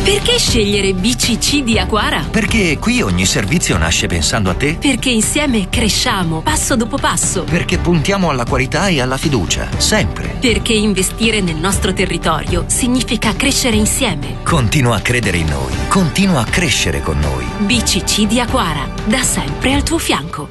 Perché scegliere BCC di Aquara? Perché qui ogni servizio nasce pensando a te. Perché insieme cresciamo passo dopo passo. Perché puntiamo alla qualità e alla fiducia, sempre. Perché investire nel nostro territorio significa crescere insieme. Continua a credere in noi. Continua a crescere con noi. BCC di Aquara, da sempre al tuo fianco.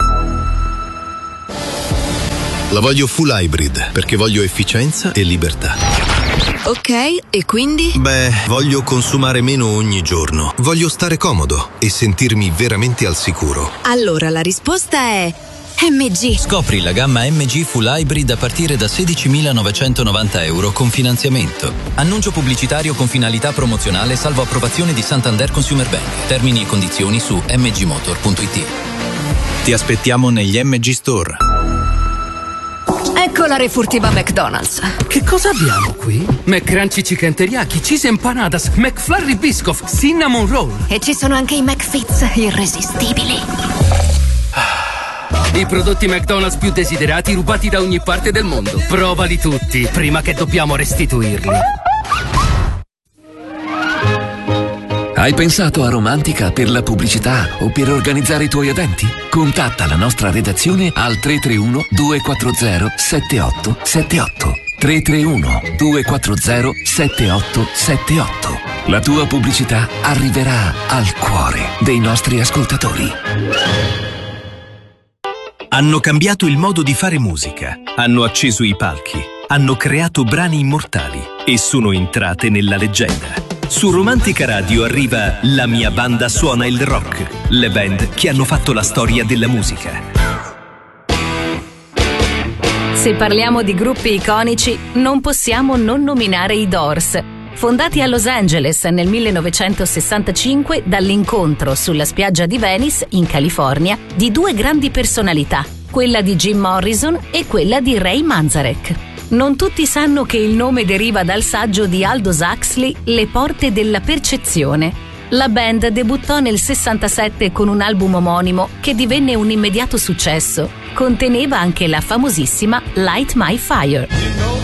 La voglio full hybrid perché voglio efficienza e libertà. Ok, e quindi? Beh, voglio consumare meno ogni giorno. Voglio stare comodo e sentirmi veramente al sicuro. Allora la risposta è MG. Scopri la gamma MG Full Hybrid a partire da €16.990 con finanziamento. Annuncio pubblicitario con finalità promozionale salvo approvazione di Santander Consumer Bank. Termini e condizioni su mgmotor.it. Ti aspettiamo negli MG Store. Ecco la refurtiva McDonald's. Che cosa abbiamo qui? McCrunchy Chicken Teriyaki, Cheese Empanadas, McFlurry Biscoff, Cinnamon Roll. E ci sono anche i McFits irresistibili. I prodotti McDonald's più desiderati rubati da ogni parte del mondo. Provali tutti, prima che dobbiamo restituirli. Hai pensato a Romantica per la pubblicità o per organizzare i tuoi eventi? Contatta la nostra redazione al 331-240-7878. 331-240-7878. La tua pubblicità arriverà al cuore dei nostri ascoltatori. Hanno cambiato il modo di fare musica, hanno acceso i palchi, hanno creato brani immortali e sono entrate nella leggenda. Su Romantica Radio arriva La mia banda suona il rock, le band che hanno fatto la storia della musica. Se parliamo di gruppi iconici, non possiamo non nominare i Doors. Fondati a Los Angeles nel 1965 dall'incontro sulla spiaggia di Venice, in California, di due grandi personalità, quella di Jim Morrison e quella di Ray Manzarek. Non tutti sanno che il nome deriva dal saggio di Aldous Huxley, Le porte della percezione. La band debuttò nel 67 con un album omonimo che divenne un immediato successo. Conteneva anche la famosissima Light My Fire.